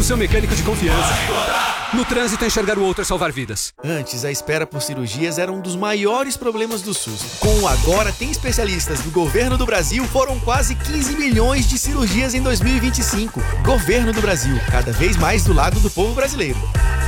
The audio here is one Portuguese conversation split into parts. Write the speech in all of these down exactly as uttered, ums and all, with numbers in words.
seu mecânico de confiança. No trânsito, enxergar o outro é salvar vidas. Antes, a espera por cirurgias era um dos maiores problemas do SUS. Com o Agora Tem Especialistas do Governo do Brasil, foram quase quinze milhões de cirurgias em dois mil e vinte e cinco. Governo do Brasil, cada vez mais do lado do povo brasileiro.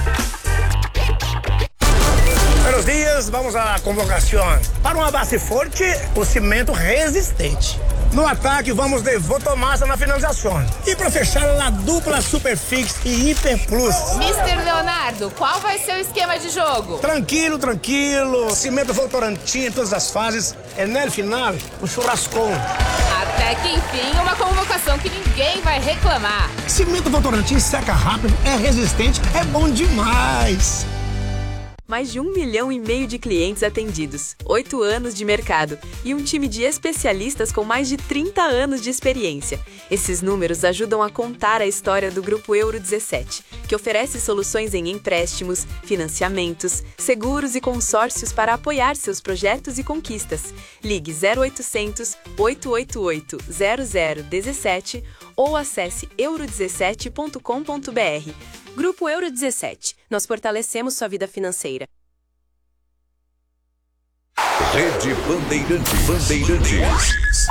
Buenos dias, vamos à convocação. Para uma base forte, o cimento resistente. No ataque, vamos de Votomassa na finalização. E para fechar, a dupla Superfix e Hiper Plus. mister Leonardo, qual vai ser o esquema de jogo? Tranquilo, tranquilo. Cimento Votorantim em todas as fases. É no final, o churrascão. Até que enfim, uma convocação que ninguém vai reclamar. Cimento Votorantim seca rápido, é resistente, é bom demais. Mais de um milhão e meio de clientes atendidos, oito anos de mercado e um time de especialistas com mais de trinta anos de experiência. Esses números ajudam a contar a história do Grupo Euro dezessete, que oferece soluções em empréstimos, financiamentos, seguros e consórcios para apoiar seus projetos e conquistas. Ligue zero oitocentos, oito oito oito, zero zero um sete ou acesse euro dezessete ponto com ponto br. Grupo Euro dezessete. Nós fortalecemos sua vida financeira. Rede Bandeirantes. Bandeirantes.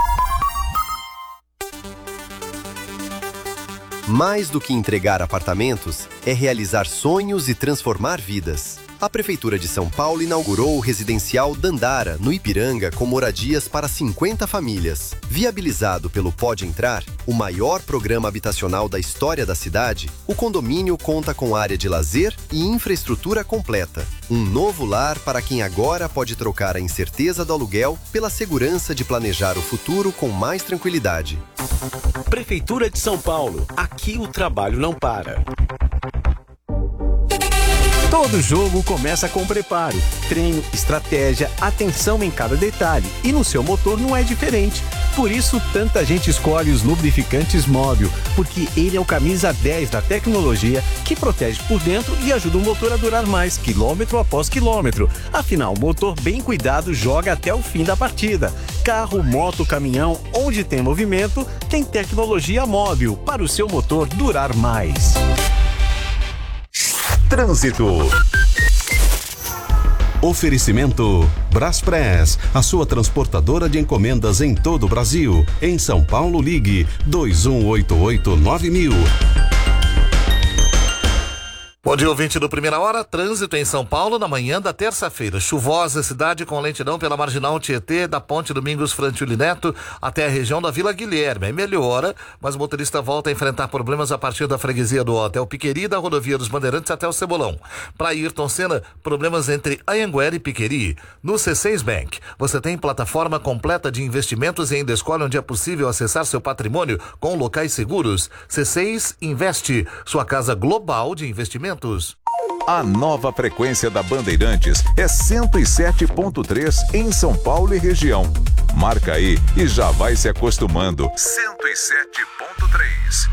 Mais do que entregar apartamentos, é realizar sonhos e transformar vidas. A Prefeitura de São Paulo inaugurou o residencial Dandara, no Ipiranga, com moradias para cinquenta famílias. Viabilizado pelo Pode Entrar, o maior programa habitacional da história da cidade, o condomínio conta com área de lazer e infraestrutura completa. Um novo lar para quem agora pode trocar a incerteza do aluguel pela segurança de planejar o futuro com mais tranquilidade. Prefeitura de São Paulo. Aqui o trabalho não para. Todo jogo começa com preparo, treino, estratégia, atenção em cada detalhe. E no seu motor não é diferente. Por isso, tanta gente escolhe os lubrificantes Móbil, porque ele é o camisa dez da tecnologia que protege por dentro e ajuda o motor a durar mais, quilômetro após quilômetro. Afinal, o motor bem cuidado joga até o fim da partida. Carro, moto, caminhão, onde tem movimento, tem tecnologia Móbil para o seu motor durar mais. Trânsito. Oferecimento Braspress, a sua transportadora de encomendas em todo o Brasil. Em São Paulo, ligue dois um oito oito nove mil. Bom dia, ouvinte do Primeira Hora. Trânsito em São Paulo na manhã da terça-feira. Chuvosa cidade com lentidão pela Marginal Tietê, da Ponte Domingos Frantili Neto até a região da Vila Guilherme. Aí melhora, mas o motorista volta a enfrentar problemas a partir da freguesia do Hotel Piqueri, da rodovia dos Bandeirantes até o Cebolão. Para Ayrton Senna, problemas entre Anhanguera e Piqueri. No C seis Bank, você tem plataforma completa de investimentos e ainda escolhe onde é possível acessar seu patrimônio com locais seguros. C seis Investe, sua casa global de investimentos. A nova frequência da Bandeirantes é cento e sete ponto três em São Paulo e região. Marca aí e já vai se acostumando. cento e sete ponto três.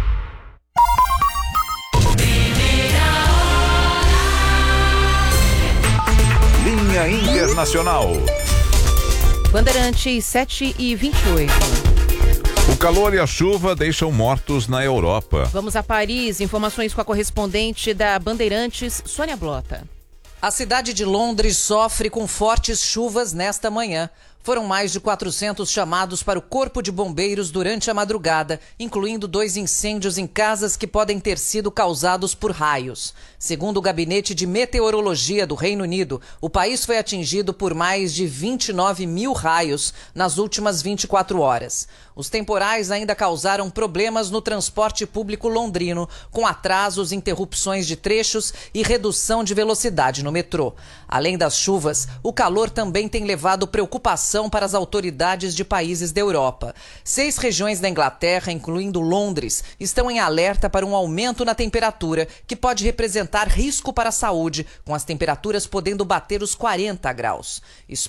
Linha Internacional. Bandeirantes sete e vinte e oito. O calor e a chuva deixam mortos na Europa. Vamos a Paris, informações com a correspondente da Bandeirantes, Sônia Blota. A cidade de Londres sofre com fortes chuvas nesta manhã. Foram mais de quatrocentos chamados para o Corpo de Bombeiros durante a madrugada, incluindo dois incêndios em casas que podem ter sido causados por raios. Segundo o Gabinete de Meteorologia do Reino Unido, o país foi atingido por mais de vinte e nove mil raios nas últimas vinte e quatro horas. Os temporais ainda causaram problemas no transporte público londrino, com atrasos, interrupções de trechos e redução de velocidade no metrô. Além das chuvas, o calor também tem levado preocupação para as autoridades de países da Europa. Seis regiões da Inglaterra, incluindo Londres, estão em alerta para um aumento na temperatura, que pode representar risco para a saúde, com as temperaturas podendo bater os quarenta graus.